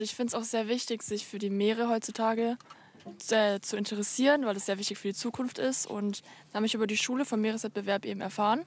Ich finde es auch sehr wichtig, sich für die Meere heutzutage zu interessieren, weil es sehr wichtig für die Zukunft ist. Und da habe ich über die Schule vom Meereswettbewerb eben erfahren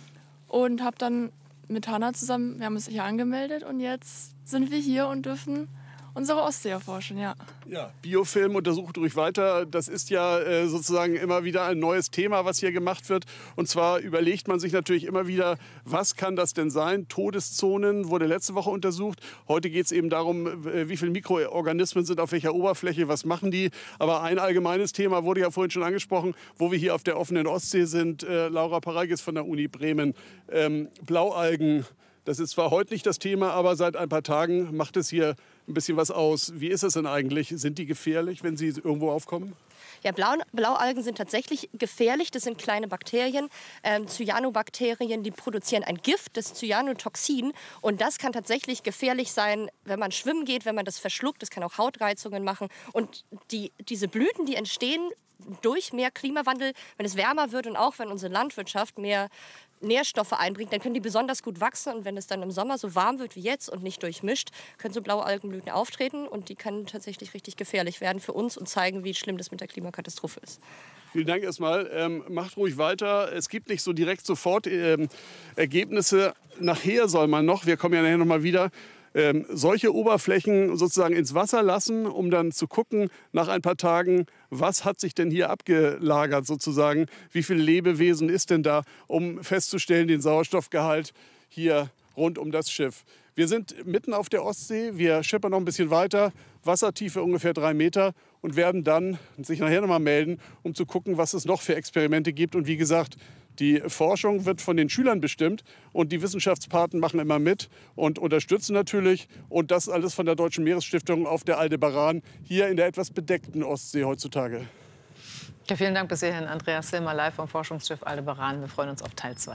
und habe dann mit Hanna zusammen, wir haben uns hier angemeldet und jetzt sind wir hier und dürfen unsere Ostsee erforschen, ja. Ja, Biofilm untersucht ruhig weiter. Das ist ja sozusagen immer wieder ein neues Thema, was hier gemacht wird. Und zwar überlegt man sich natürlich immer wieder, was kann das denn sein? Todeszonen wurde letzte Woche untersucht. Heute geht es eben darum, wie viele Mikroorganismen sind auf welcher Oberfläche, was machen die. Aber ein allgemeines Thema wurde ja vorhin schon angesprochen, wo wir hier auf der offenen Ostsee sind. Laura Pareigis von der Uni Bremen. Blaualgen. Das ist zwar heute nicht das Thema, aber seit ein paar Tagen macht es hier ein bisschen was aus. Wie ist es denn eigentlich? Sind die gefährlich, wenn sie irgendwo aufkommen? Ja, Blaualgen sind tatsächlich gefährlich. Das sind kleine Bakterien, Cyanobakterien, die produzieren ein Gift, das Cyanotoxin. Und das kann tatsächlich gefährlich sein, wenn man schwimmen geht, wenn man das verschluckt. Das kann auch Hautreizungen machen. Und diese Blüten, die entstehen durch mehr Klimawandel, wenn es wärmer wird und auch wenn unsere Landwirtschaft mehr Nährstoffe einbringt, dann können die besonders gut wachsen. Und wenn es dann im Sommer so warm wird wie jetzt und nicht durchmischt, können so Blaualgenblüten auftreten. Und die können tatsächlich richtig gefährlich werden für uns und zeigen, wie schlimm das mit der Klimakatastrophe ist. Vielen Dank erstmal. Macht ruhig weiter. Es gibt nicht so direkt sofort Ergebnisse. Nachher soll man noch, wir kommen ja nachher noch mal wieder, solche Oberflächen sozusagen ins Wasser lassen, um dann zu gucken nach ein paar Tagen, was hat sich denn hier abgelagert sozusagen, wie viele Lebewesen ist denn da, um festzustellen den Sauerstoffgehalt hier rund um das Schiff. Wir sind mitten auf der Ostsee, wir schippern noch ein bisschen weiter, Wassertiefe ungefähr 3 Meter und werden dann sich nachher noch mal melden, um zu gucken, was es noch für Experimente gibt. Und wie gesagt, die Forschung wird von den Schülern bestimmt und die Wissenschaftspaten machen immer mit und unterstützen natürlich. Und das alles von der Deutschen Meeresstiftung auf der Aldebaran, hier in der etwas bedeckten Ostsee heutzutage. Ja, vielen Dank bis hierhin, Andreas Silmer, live vom Forschungsschiff Aldebaran. Wir freuen uns auf Teil 2.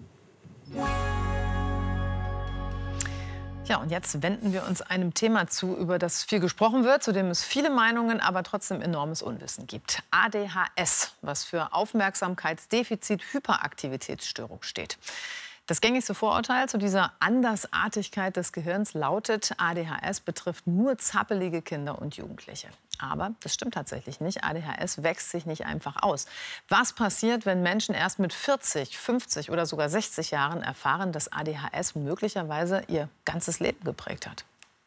Ja, und jetzt wenden wir uns einem Thema zu, über das viel gesprochen wird, zu dem es viele Meinungen, aber trotzdem enormes Unwissen gibt. ADHS, was für Aufmerksamkeitsdefizit-Hyperaktivitätsstörung steht. Das gängigste Vorurteil zu dieser Andersartigkeit des Gehirns lautet, ADHS betrifft nur zappelige Kinder und Jugendliche. Aber das stimmt tatsächlich nicht. ADHS wächst sich nicht einfach aus. Was passiert, wenn Menschen erst mit 40, 50 oder sogar 60 Jahren erfahren, dass ADHS möglicherweise ihr ganzes Leben geprägt hat?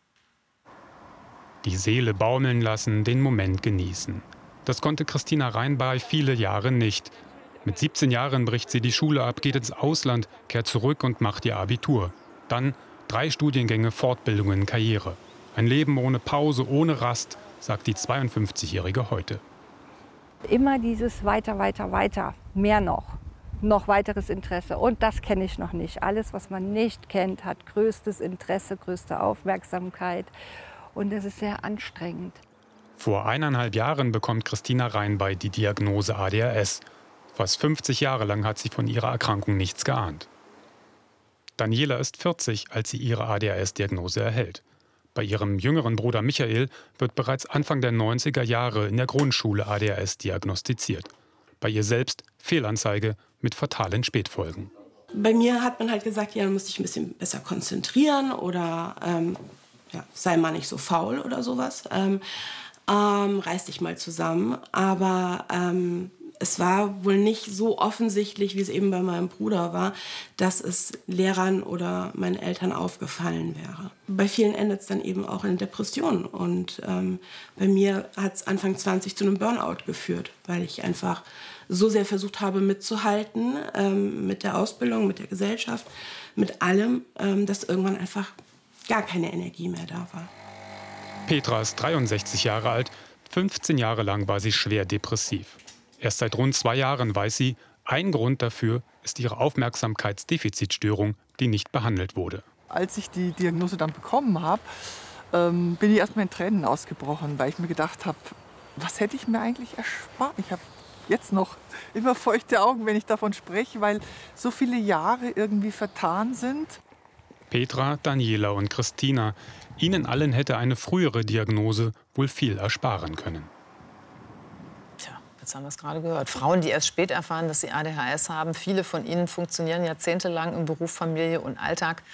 Die Seele baumeln lassen, den Moment genießen. Das konnte Christina Reinbay viele Jahre nicht. Mit 17 Jahren bricht sie die Schule ab, geht ins Ausland, kehrt zurück und macht ihr Abitur. Dann 3 Studiengänge, Fortbildungen, Karriere. Ein Leben ohne Pause, ohne Rast, sagt die 52-Jährige heute. Immer dieses weiter, weiter, weiter, mehr noch. Noch weiteres Interesse. Und das kenne ich noch nicht. Alles, was man nicht kennt, hat größtes Interesse, größte Aufmerksamkeit. Und es ist sehr anstrengend. Vor 1,5 Jahren bekommt Christina Reinbay die Diagnose ADHS. Fast 50 Jahre lang hat sie von ihrer Erkrankung nichts geahnt. Daniela ist 40, als sie ihre ADHS-Diagnose erhält. Bei ihrem jüngeren Bruder Michael wird bereits Anfang der 90er Jahre in der Grundschule ADHS diagnostiziert. Bei ihr selbst Fehlanzeige mit fatalen Spätfolgen. Bei mir hat man halt gesagt, ja, du musst dich ein bisschen besser konzentrieren oder sei mal nicht so faul oder sowas. Reiß dich mal zusammen. Aber es war wohl nicht so offensichtlich, wie es eben bei meinem Bruder war, dass es Lehrern oder meinen Eltern aufgefallen wäre. Bei vielen endet es dann eben auch in Depressionen. Und bei mir hat es Anfang 20 zu einem Burnout geführt, weil ich einfach so sehr versucht habe mitzuhalten mit der Ausbildung, mit der Gesellschaft, mit allem, dass irgendwann einfach gar keine Energie mehr da war. Petra ist 63 Jahre alt. 15 Jahre lang war sie schwer depressiv. Erst seit rund 2 Jahren weiß sie, ein Grund dafür ist ihre Aufmerksamkeitsdefizitstörung, die nicht behandelt wurde. Als ich die Diagnose dann bekommen habe, bin ich erstmal in Tränen ausgebrochen, weil ich mir gedacht habe, was hätte ich mir eigentlich erspart? Ich habe jetzt noch immer feuchte Augen, wenn ich davon spreche, weil so viele Jahre irgendwie vertan sind. Petra, Daniela und Christina, ihnen allen hätte eine frühere Diagnose wohl viel ersparen können. Jetzt haben wir es gerade gehört. Frauen, die erst spät erfahren, dass sie ADHS haben. Viele von ihnen funktionieren jahrzehntelang im Beruf, Familie und Alltag.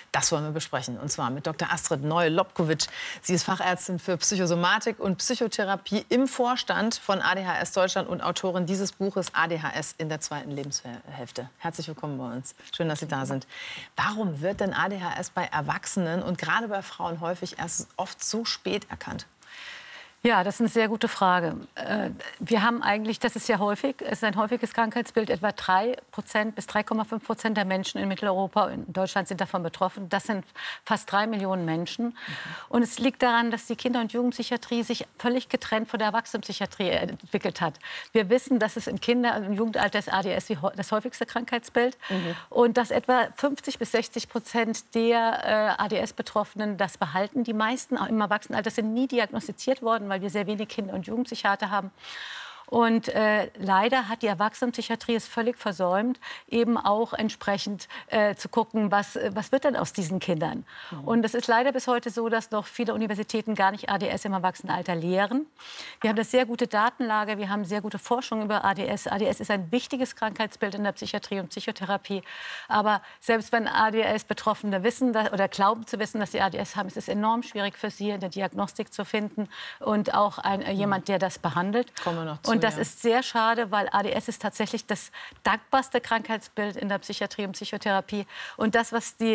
Das wollen wir besprechen. Und zwar mit Dr. Astrid Neu-Lobkowitsch. Sie ist Fachärztin für Psychosomatik und Psychotherapie im Vorstand von ADHS Deutschland und Autorin dieses Buches ADHS in der zweiten Lebenshälfte. Herzlich willkommen bei uns. Schön, dass Sie da sind. Warum wird denn ADHS bei Erwachsenen und gerade bei Frauen häufig erst oft so spät erkannt? Ja, das ist eine sehr gute Frage. Wir haben eigentlich, das ist ja häufig, es ist ein häufiges Krankheitsbild, etwa 3% bis 3,5% der Menschen in Mitteleuropa und in Deutschland sind davon betroffen. Das sind fast 3 Millionen Menschen. Und es liegt daran, dass die Kinder- und Jugendpsychiatrie sich völlig getrennt von der Erwachsenenpsychiatrie entwickelt hat. Wir wissen, dass es im Kinder- und Jugendalter ist ADS das häufigste Krankheitsbild und dass etwa 50 bis 60% der ADS-Betroffenen das behalten. Die meisten auch im Erwachsenenalter sind nie diagnostiziert worden, weil wir sehr wenig Kinder- und Jugendpsychiater haben. Und leider hat die Erwachsenenpsychiatrie es völlig versäumt, eben auch entsprechend zu gucken, was wird denn aus diesen Kindern. Und es ist leider bis heute so, dass noch viele Universitäten gar nicht ADS im Erwachsenenalter lehren. Wir haben eine sehr gute Datenlage, wir haben sehr gute Forschung über ADS. ADS ist ein wichtiges Krankheitsbild in der Psychiatrie und Psychotherapie. Aber selbst wenn ADS-Betroffene wissen oder glauben zu wissen, dass sie ADS haben, ist es enorm schwierig für sie, eine Diagnostik zu finden und auch jemand, der das behandelt. Kommen wir noch zu. Und das ist sehr schade, weil ADS ist tatsächlich das dankbarste Krankheitsbild in der Psychiatrie und Psychotherapie. Und das, was die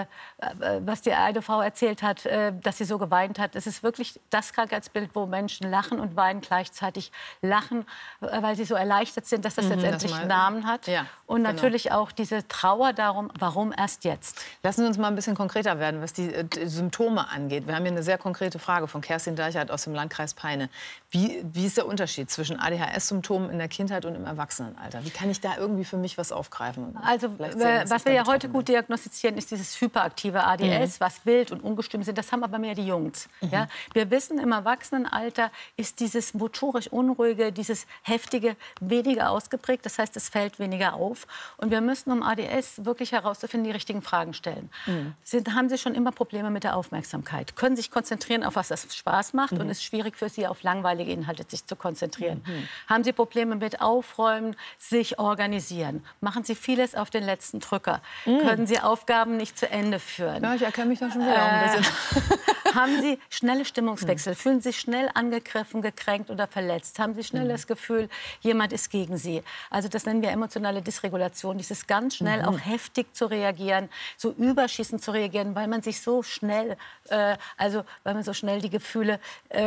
eine Frau erzählt hat, dass sie so geweint hat, das ist wirklich das Krankheitsbild, wo Menschen lachen und weinen gleichzeitig. Lachen, weil sie so erleichtert sind, dass das letztendlich einen Namen hat. Ja, und natürlich auch diese Trauer darum, warum erst jetzt. Lassen Sie uns mal ein bisschen konkreter werden, was die Symptome angeht. Wir haben hier eine sehr konkrete Frage von Kerstin Deichert aus dem Landkreis Peine. Wie ist der Unterschied zwischen ADHS-Symptomen in der Kindheit und im Erwachsenenalter? Wie kann ich da irgendwie für mich was aufgreifen? Also, was wir ja heute gut diagnostizieren, ist dieses hyperaktive ADS, was wild und ungestüm sind. Das haben aber mehr die Jungs. Ja? Wir wissen, im Erwachsenenalter ist dieses motorisch Unruhige, dieses Heftige weniger ausgeprägt. Das heißt, es fällt weniger auf. Und wir müssen, um ADS wirklich herauszufinden, die richtigen Fragen stellen. Haben Sie schon immer Probleme mit der Aufmerksamkeit? Können Sie sich konzentrieren auf was das Spaß macht und ist schwierig für Sie, auf langweilige Inhalte sich zu konzentrieren? Haben Sie Probleme mit Aufräumen, sich organisieren? Machen Sie vieles auf den letzten Drücker? Können Sie Aufgaben nicht zu Ende führen? Ja, ich erkenne mich da schon wieder ein bisschen. Haben Sie schnelle Stimmungswechsel? Fühlen Sie sich schnell angegriffen, gekränkt oder verletzt? Haben Sie schnell das Gefühl, jemand ist gegen Sie? Also das nennen wir emotionale Dysregulation. Dieses ganz schnell auch heftig zu reagieren, so überschießend zu reagieren, weil man sich so schnell, weil man so schnell die Gefühle,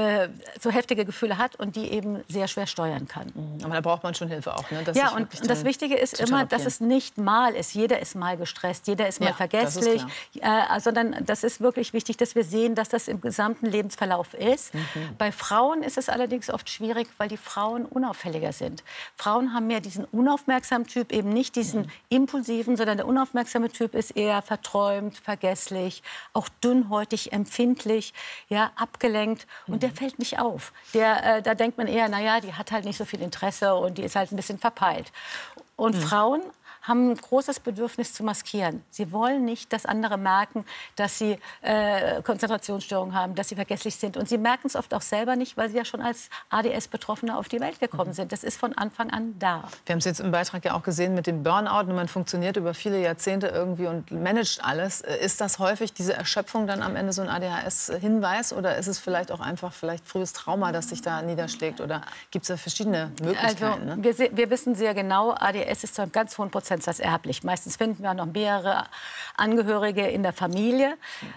so heftige Gefühle hat und die eben sehr schwer steuern kann. Aber da braucht man schon Hilfe auch, ne? Ja, und das Wichtige ist immer, dass es nicht mal ist. Jeder ist mal gestresst, jeder ist mal vergesslich. Sondern das ist wirklich wichtig, dass wir sehen, dass das im gesamten Lebensverlauf ist. Bei Frauen ist es allerdings oft schwierig, weil die Frauen unauffälliger sind. Frauen haben mehr diesen unaufmerksamen Typ, eben nicht diesen impulsiven, sondern der unaufmerksame Typ ist eher verträumt, vergesslich, auch dünnhäutig, empfindlich, ja, abgelenkt. Und der fällt nicht auf. Da denkt man eher, naja, die hat halt nicht so viel Interesse und die ist halt ein bisschen verpeilt. Und Frauen haben ein großes Bedürfnis zu maskieren. Sie wollen nicht, dass andere merken, dass sie Konzentrationsstörungen haben, dass sie vergesslich sind. Und sie merken es oft auch selber nicht, weil sie ja schon als ADS-Betroffene auf die Welt gekommen sind. Das ist von Anfang an da. Wir haben es jetzt im Beitrag ja auch gesehen mit dem Burnout. Und man funktioniert über viele Jahrzehnte irgendwie und managt alles. Ist das häufig diese Erschöpfung dann am Ende so ein ADHS-Hinweis? Oder ist es vielleicht auch einfach frühes Trauma, das sich da niederschlägt? Oder gibt es da verschiedene Möglichkeiten? Also, wir wissen sehr genau, ADS ist zu einem ganz hohen Prozentsatz erblich. Meistens finden wir noch mehrere Angehörige in der Familie.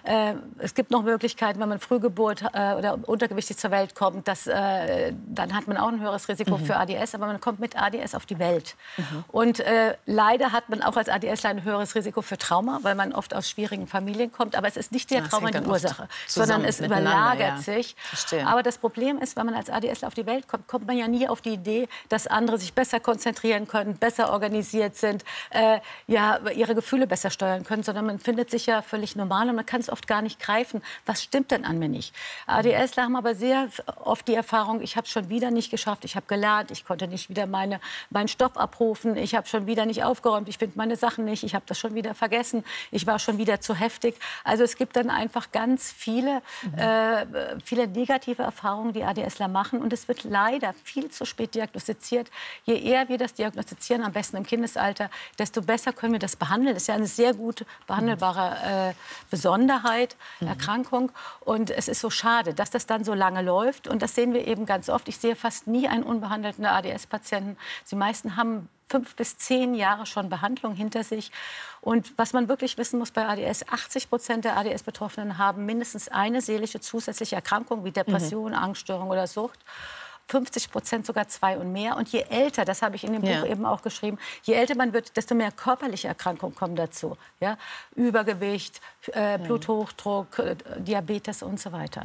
Es gibt noch Möglichkeiten, wenn man Frühgeburt oder untergewichtig zur Welt kommt, dann hat man auch ein höheres Risiko für ADS, aber man kommt mit ADS auf die Welt. Und leider hat man auch als ADSler ein höheres Risiko für Trauma, weil man oft aus schwierigen Familien kommt. Aber es ist nicht der Trauma die Ursache, sondern es überlagert sich. Verstehe. Aber das Problem ist, wenn man als ADSler auf die Welt kommt, kommt man ja nie auf die Idee, dass andere sich besser konzentrieren können, besser organisiert sind, ihre Gefühle besser steuern können, sondern man findet sich ja völlig normal und man kann es oft gar nicht greifen. Was stimmt denn an mir nicht? ADSler haben aber sehr oft die Erfahrung, ich habe es schon wieder nicht geschafft, ich habe gelernt, ich konnte nicht wieder meinen Stoff abrufen, ich habe schon wieder nicht aufgeräumt, ich finde meine Sachen nicht, ich habe das schon wieder vergessen, ich war schon wieder zu heftig. Also es gibt dann einfach ganz viele negative Erfahrungen, die ADSler machen und es wird leider viel zu spät diagnostiziert. Je eher wir das diagnostizieren, am besten im Kindesalter, desto besser können wir das behandeln. Das ist ja eine sehr gut behandelbare Besonderheit, Erkrankung. Und es ist so schade, dass das dann so lange läuft. Und das sehen wir eben ganz oft. Ich sehe fast nie einen unbehandelten ADS-Patienten. Die meisten haben 5 bis 10 Jahre schon Behandlung hinter sich. Und was man wirklich wissen muss bei ADS, 80% der ADS-Betroffenen haben mindestens eine seelische zusätzliche Erkrankung wie Depression, Angststörung oder Sucht. 50% sogar 2 und mehr. Und je älter, das habe ich in dem Buch eben auch geschrieben, je älter man wird, desto mehr körperliche Erkrankungen kommen dazu. Ja? Übergewicht, Bluthochdruck, Diabetes und so weiter.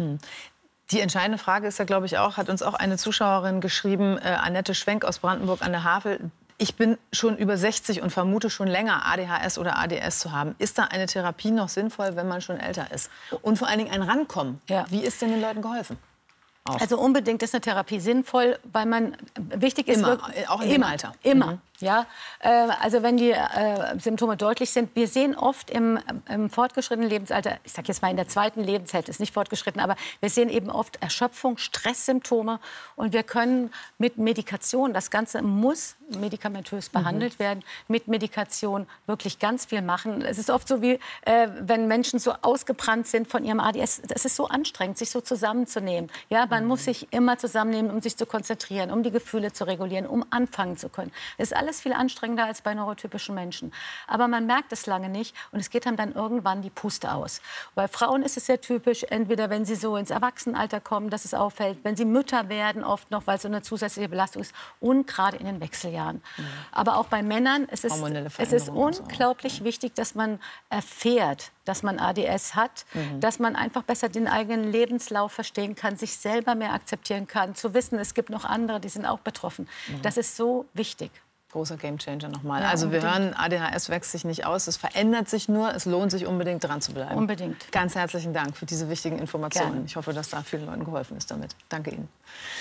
Die entscheidende Frage ist ja, glaube ich, auch, hat uns auch eine Zuschauerin geschrieben, Annette Schwenk aus Brandenburg an der Havel. Ich bin schon über 60 und vermute schon länger, ADHS oder ADS zu haben. Ist da eine Therapie noch sinnvoll, wenn man schon älter ist? Und vor allen Dingen ein Rankommen. Wie ist denn den Leuten geholfen? Also unbedingt ist eine Therapie sinnvoll, weil man wichtig ist immer, auch in dem Alter. Immer. Ja, also wenn die Symptome deutlich sind, wir sehen oft im fortgeschrittenen Lebensalter, ich sage jetzt mal in der 2. Lebenshälfte, ist nicht fortgeschritten, aber wir sehen eben oft Erschöpfung, Stresssymptome und wir können mit Medikation, das Ganze muss medikamentös behandelt werden, mit Medikation wirklich ganz viel machen. Es ist oft so wie, wenn Menschen so ausgebrannt sind von ihrem ADS, es ist so anstrengend, sich so zusammenzunehmen. Ja, man muss sich immer zusammennehmen, um sich zu konzentrieren, um die Gefühle zu regulieren, um anfangen zu können. Es ist alles viel anstrengender als bei neurotypischen Menschen. Aber man merkt es lange nicht und es geht einem dann irgendwann die Puste aus. Bei Frauen ist es sehr typisch, entweder wenn sie so ins Erwachsenenalter kommen, dass es auffällt, wenn sie Mütter werden, oft noch, weil so eine zusätzliche Belastung ist und gerade in den Wechseljahren. Aber auch bei Männern es ist unglaublich wichtig, dass man erfährt, dass man ADS hat, dass man einfach besser den eigenen Lebenslauf verstehen kann, sich selber mehr akzeptieren kann, zu wissen, es gibt noch andere, die sind auch betroffen. Das ist so wichtig. Großer Gamechanger nochmal. Ja, also wir hören, ADHS wächst sich nicht aus, es verändert sich nur, es lohnt sich unbedingt dran zu bleiben. Unbedingt. Ganz herzlichen Dank für diese wichtigen Informationen. Gerne. Ich hoffe, dass da vielen Leuten geholfen ist damit. Danke Ihnen.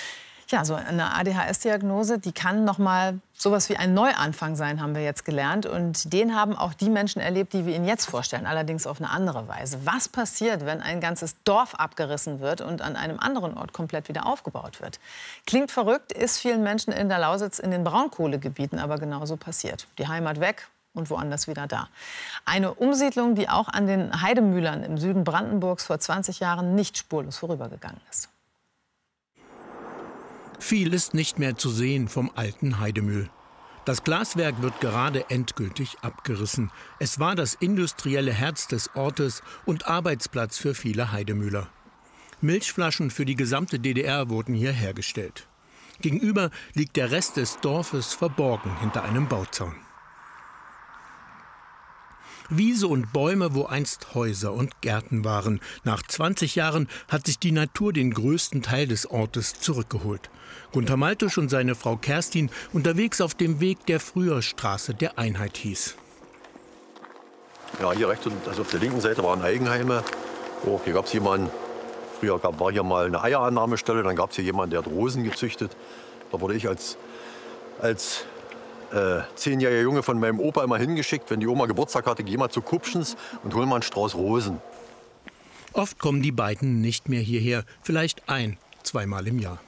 Ja, so eine ADHS-Diagnose, die kann noch mal sowas wie ein Neuanfang sein, haben wir jetzt gelernt. Und den haben auch die Menschen erlebt, die wir Ihnen jetzt vorstellen, allerdings auf eine andere Weise. Was passiert, wenn ein ganzes Dorf abgerissen wird und an einem anderen Ort komplett wieder aufgebaut wird? Klingt verrückt, ist vielen Menschen in der Lausitz in den Braunkohlegebieten aber genauso passiert. Die Heimat weg und woanders wieder da. Eine Umsiedlung, die auch an den Heidemühlern im Süden Brandenburgs vor 20 Jahren nicht spurlos vorübergegangen ist. Viel ist nicht mehr zu sehen vom alten Heidemühl. Das Glaswerk wird gerade endgültig abgerissen. Es war das industrielle Herz des Ortes und Arbeitsplatz für viele Heidemühler. Milchflaschen für die gesamte DDR wurden hier hergestellt. Gegenüber liegt der Rest des Dorfes verborgen hinter einem Bauzaun. Wiese und Bäume, wo einst Häuser und Gärten waren. Nach 20 Jahren hat sich die Natur den größten Teil des Ortes zurückgeholt. Gunter Maltusch und seine Frau Kerstin unterwegs auf dem Weg, der früher Straße der Einheit hieß. Ja, hier rechts, also auf der linken Seite waren Eigenheime. Oh, hier gab es jemanden, früher war hier mal eine Eierannahmestelle, dann gab es hier jemanden, der hat Rosen gezüchtet. Da wurde ich als 10-jähriger Junge von meinem Opa immer hingeschickt, wenn die Oma Geburtstag hatte, geh mal zu Kupschens und hol mal einen Strauß Rosen. Oft kommen die beiden nicht mehr hierher, vielleicht 1-2 Mal im Jahr.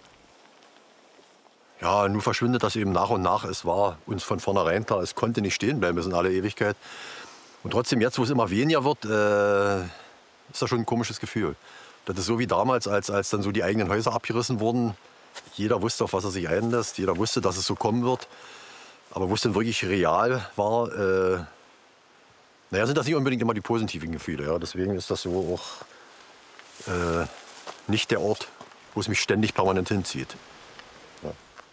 Ja, nun verschwindet das eben nach und nach. Es war uns von vornherein klar, es konnte nicht stehen bleiben bis in alle Ewigkeit. Und trotzdem, jetzt, wo es immer weniger wird, ist das schon ein komisches Gefühl. Das ist so wie damals, als dann so die eigenen Häuser abgerissen wurden. Jeder wusste, auf was er sich einlässt. Jeder wusste, dass es so kommen wird. Aber wo es dann wirklich real war, sind das nicht unbedingt immer die positiven Gefühle. Ja. Deswegen ist das so auch nicht der Ort, wo es mich ständig permanent hinzieht. Ja.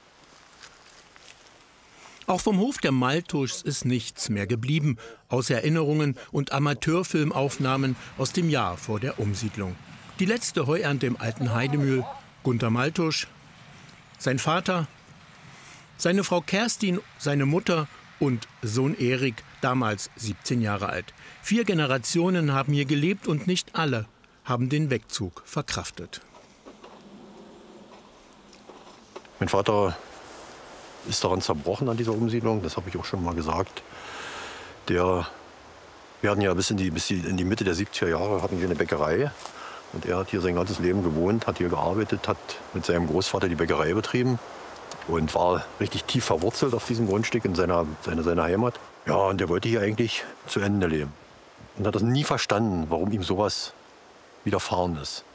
Auch vom Hof der Maltuschs ist nichts mehr geblieben, außer Erinnerungen und Amateurfilmaufnahmen aus dem Jahr vor der Umsiedlung. Die letzte Heuernte im alten Heidemühl, Gunter Maltusch, sein Vater, seine Frau Kerstin, seine Mutter und Sohn Erik, damals 17 Jahre alt. 4 Generationen haben hier gelebt und nicht alle haben den Wegzug verkraftet. Mein Vater ist daran zerbrochen an dieser Umsiedlung, das habe ich auch schon mal gesagt. Wir hatten ja bis in die Mitte der 70er Jahre hatten wir eine Bäckerei. Und er hat hier sein ganzes Leben gewohnt, hat hier gearbeitet, hat mit seinem Großvater die Bäckerei betrieben. und war richtig tief verwurzelt auf diesem Grundstück in seiner Heimat. Ja, und der wollte hier eigentlich zu Ende leben. Und hat das nie verstanden, warum ihm sowas widerfahren ist.